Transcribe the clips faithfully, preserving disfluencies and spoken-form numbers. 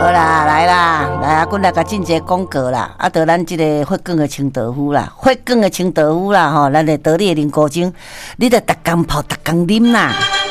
好啦，来啦，来啊！阮来甲进一个广告啦，啊，得咱即个血管的清道夫啦，血管的清道夫啦，吼，咱的得力的灵菇精，你得逐工泡，逐工啉啦。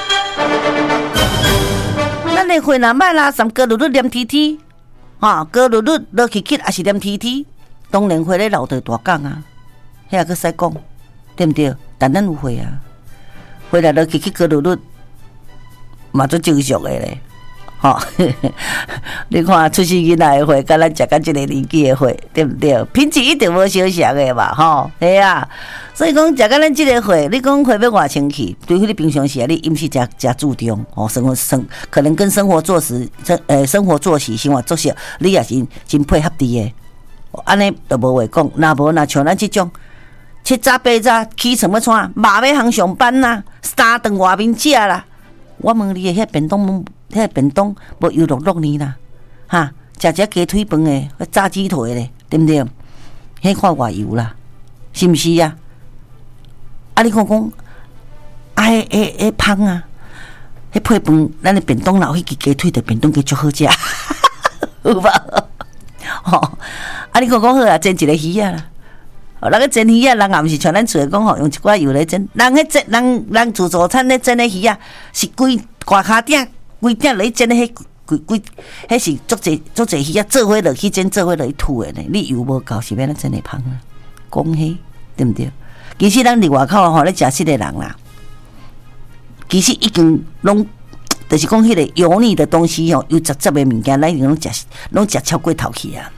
咱的血若歹啦，三高日日黏 T T， 吼，高日日落去去，也是黏 T T， 当然血咧流着大讲啊，遐也佫使讲，对毋对？但咱有血啊，血来落去去高日日，嘛做正常的咧。吼，你看出世囡仔的血，甲咱食到即个年纪的血，对不对？品质一定无相像的嘛，吼，系啊。所以讲食到咱即个血，你讲血要偌清气，对于你平常时啊，你饮食加加注重哦，生活生可能跟生活作息、生诶生活作息、生活作息，你也是真配合伫的。安尼就无话讲，若无若像咱即种七早八早起床要创，马要行上班啦，三顿外面食啦。我问你诶，遐便当，遐便当无油落落呢啦，哈，食食鸡腿饭诶，炸鸡腿咧，对不对？迄看偌油啦，是毋是啊？啊，你看讲，啊，迄迄迄芳啊，迄配饭，咱诶便当老迄支鸡腿的便当鸡足好食，有吧？吼、哦，啊，你看讲好啊，煎一个鱼啊啦。哦，那个蒸鱼啊，人也毋是像咱厝诶讲吼，用一寡油来蒸。人迄蒸，人人自助餐咧蒸诶鱼啊，是规挂骹顶、规顶来蒸诶，迄规规，迄是足济足济鱼啊，做伙落去蒸，做伙落去吐诶呢。你油无够，是要咱蒸诶芳啊？讲迄对毋对？其实咱伫外口吼咧食食诶人啦，其实已经拢，就是讲迄个油腻的东西吼，油杂杂诶物件，咱已经拢食，拢食超过头去啊。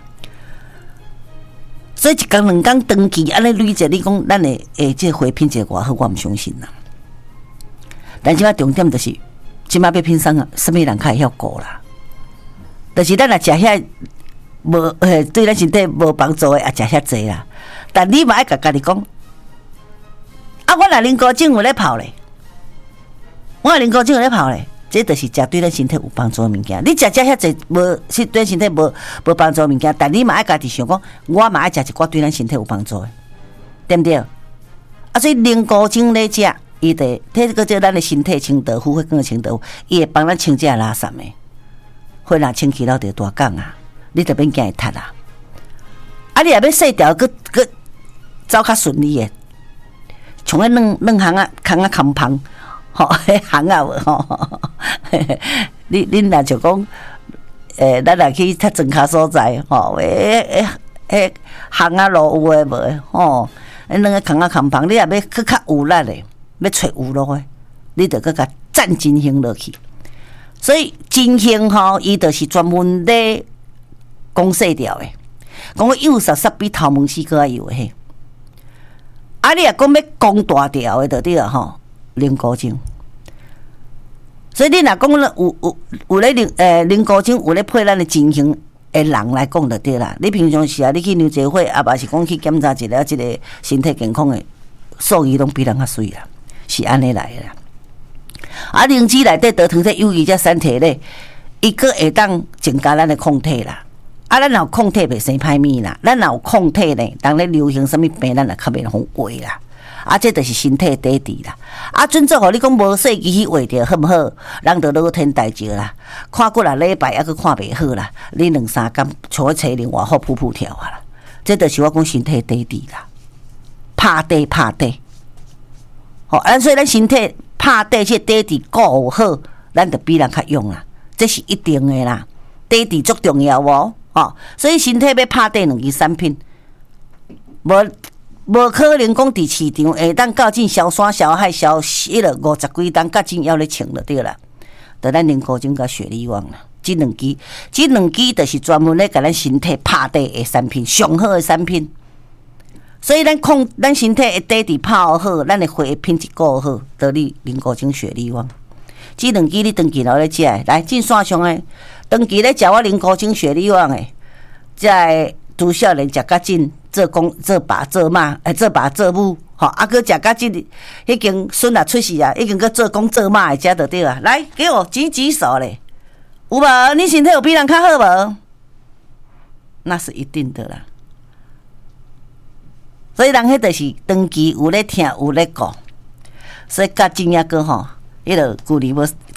所以一工两工长期安尼累积，你讲咱的诶，这个血品质偌好，我毋相信啦。但即摆重点就是，即摆要品啥啊？什么人较会晓顾啦？就是咱若食遐无诶，对咱身体无帮助诶，也食遐济啦。但你嘛爱甲家己讲，啊，我若啉高精有咧泡咧，我若啉高精有咧泡咧。这就是食对咱身体有帮助的物件。你食食遐济无是对身体无无帮助的物件，但你嘛爱家己想讲，我嘛爱食一寡对咱身体有帮助的，对不对？啊，所以灵菇精咧食，伊得这个叫咱的身体清道夫，血管清道夫，伊会帮咱清这垃圾的。血若清气了就大讲啊，你着免惊会塌啊。啊，你也要洗掉，佮佮走较顺利的，像迄两两行啊，空啊空芳。吼，迄行啊无吼，你恁若就讲，诶，咱若去较庄脚所在，吼，诶诶诶，行啊路有诶无？吼，迄两个空啊空芳，你也要去较有力诶，要找有路诶，你着搁甲赞真行落去。所以真行吼，伊就是专门咧讲细条诶，讲个幼实实比头毛丝搁较幼诶。啊，你若讲要讲大条诶，就对了吼。灵菇精，所以你若讲有有有咧灵诶灵菇精有咧配咱的真型诶人来讲就对啦。你平常时啊，你去牛节会啊，嘛是讲去检查一下即个身体健康诶数据拢比人较水啦，是安尼来诶啦。啊，灵芝内底得糖体有益只产体咧，伊个会当增加咱的抗体啦。啊，咱若有抗体袂生歹物啦，咱若有抗体咧，当咧流行什么病，咱也较袂互话啦。啊，这就是身体底底啦。啊，准做互你讲无细机去画着好毋好？人着老天大石啦，看过来礼拜还佫看袂好啦。你两三工像迄车铃外好噗噗跳啊啦。这就是我讲身体底底啦，拍底拍底。吼、哦，啊，所以咱身体拍底这底底顾好，咱着比人较勇啦。这是一定的啦，底底足重要哦。哦，所以身体要拍底两支产品，无。无可能讲伫市场会当到进消山消海消迄落五十几担，甲真要咧穿就对啦。就咱灵菇精甲雪梨王啦，即两支，即两支就是专门咧甲咱身体拍底的产品，上好的产品。所以咱控咱身体的底底拍好，咱的血品质顾好，得你灵菇精雪梨王。即两支你长期留咧食的，来进线上诶，长期咧食我灵菇精雪梨王诶，即个拄少年食甲真。做公做爸做妈，诶，做爸做母，吼，啊，佮食甲即已经孙也出世啊，已经佮做公做妈诶，遮就对啊。来，给我举举手咧，有无？你身体有比人较好无？那是一定的啦。所以人迄就是长期有咧听有咧讲，所以甲真正个吼，迄个旧年无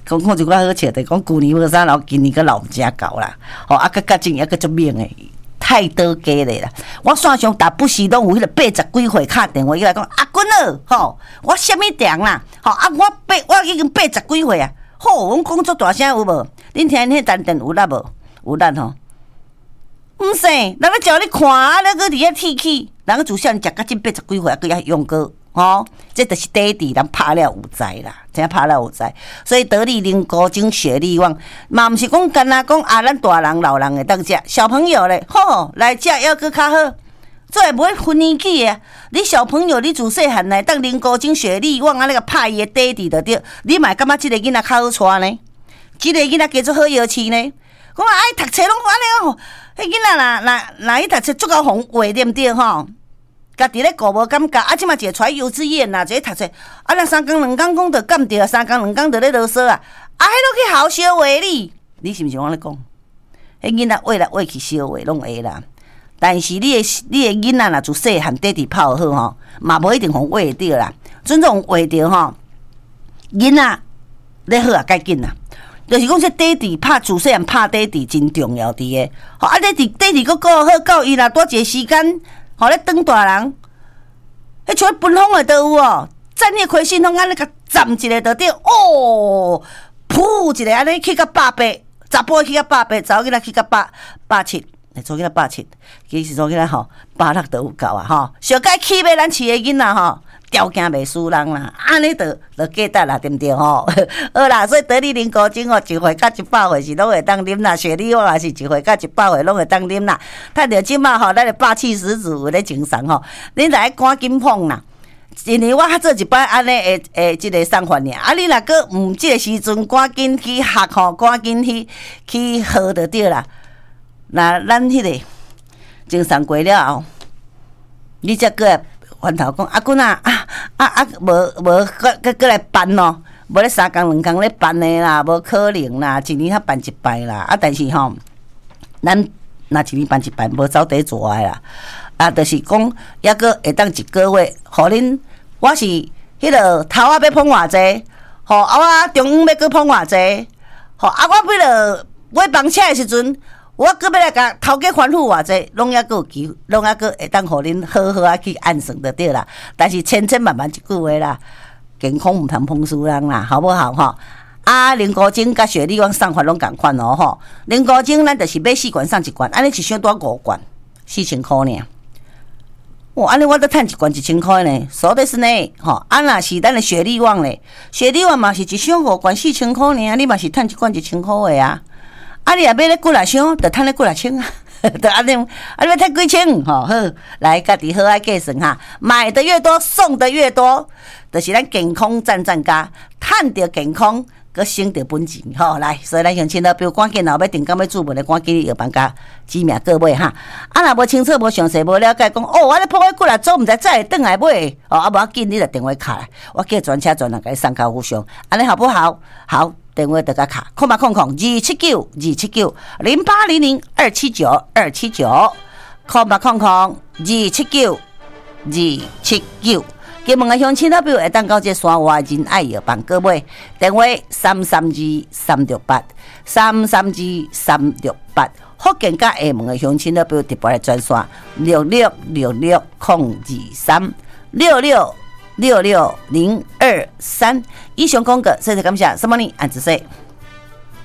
讲讲一寡好笑的，讲旧年无啥，然后今年个老真高啦，吼啊，个感情也个足猛诶，太多家咧啦。我线上打不时拢有迄个八十几岁敲电话过来讲，阿君儿，吼，我什么店啦，吼啊，我八我已经八十几岁啊，吼，阮讲足大声有无？恁听迄单电有力无？有力吼。毋是，人咧叫你看啊，你搁伫遐铁起，人个自小你食甲真八十几岁，搁遐用过。吼，这就是爹地人拍了有在啦，真拍了有在。所以得力零高精雪力旺，嘛毋是讲干那讲啊，咱大人老人会当食，小朋友咧，吼来食还搁较好。做会袂分年纪诶，你小朋友你自细汉来当零高精雪力旺啊，那个拍伊诶爹地就对，你嘛感觉即个囡仔较好带呢？即个囡仔加做好摇饲呢？讲啊，爱读册拢安尼哦，迄囡仔若若若伊读册足够红话对毋对吼？家己咧顾无感觉，啊，即嘛一个出幼稚园啦，一个读册，啊，咱三工两工讲着干着，三工两工着咧啰嗦啊，啊，迄落去好小话你，你是毋是我咧讲？迄囡仔话来话去小话拢会啦，但是你的你的囡仔若自细汉爹地泡好吼，嘛无一定互话着啦，准种话着吼，囡仔咧好啊，改紧啦。就是讲，这爹地拍自细汉拍爹地真重要伫个，吼啊，爹地爹地佫顾好，到伊若多一个时间。吼咧当大人，迄像分风诶都有哦，战略开信封安尼甲站一个就对哦，噗一个安尼去到百八，查甫去到百八，查某囡仔去到百百七，查某囡仔百七，其实查某囡仔吼百六都有够啊吼，小该起码咱饲诶囡仔吼。条件袂输人啦，安尼就就价值啦，对毋对吼？好啦，所以得力零高精哦，一岁到一百岁是拢会当啉啦，雪莉我也是一岁到一百岁拢会当啉啦。趁着即马吼，咱的霸气十足有咧精神吼，恁来赶紧碰啦。因为我较做一摆安尼诶诶，即个送法尔，啊，你若个毋即个时阵赶紧去学吼，赶紧去去学就对啦。那咱迄个精神过了后，你则个。翻头讲啊，君啊，啊啊啊，无无，搁搁搁来办咯，无咧三工两工咧办的啦，无可能啦，一年才办一摆啦。啊，但是吼，咱若一年办一摆，无走地做诶啦。啊，就是讲，抑个会当一个月，互恁我是迄个头啊要捧偌济，吼啊我中午要搁捧偌济，吼啊我为了买房车诶时阵。我搁要来甲头家反复偌济，拢抑个有机会，拢抑个会当互恁好好啊去按算就对啦。但是千千万万一句话啦，健康毋通碰输人啦，好不好吼？啊，零高精甲雪莉旺送法拢共款哦吼。零高精咱就是买四罐送一罐，安尼一箱多五罐，四千箍呢。哇，安尼我得趁一罐一千块呢，所以是呢，吼。啊，若是咱的雪莉旺咧，雪莉旺嘛是一箱五罐四千块呢，你嘛是趁一罐一千块的啊。啊，你若买咧几若箱，就趁咧几若千啊，就安尼，啊，你要趁几千，吼好，来家己好爱计算哈，买的越多，送的越多，就是咱健康赞赞加，趁着健康，佮省着本钱，吼来，所以咱乡亲老朋友赶紧若要订购要注文的，赶紧药房家指名各位哈。啊，若无清楚、无详细、无了解，讲哦，我咧破几若做，毋知再会转来买，哦，啊无要紧，你就电话卡来，我叫专车专人甲你送客户上，安尼好不好？好。电话就甲卡，空八空空二七九二七九零八零零二七九二七九，空八空空二七九二七九。金门的乡亲老朋友会当到这山外人爱药房购买，电话三三二三六八三三二三六八。福建甲厦门的乡亲老朋友特别来专线六六六六空二三六六。六六零二三，以上讲过，谢谢感谢，什么呢？安子说。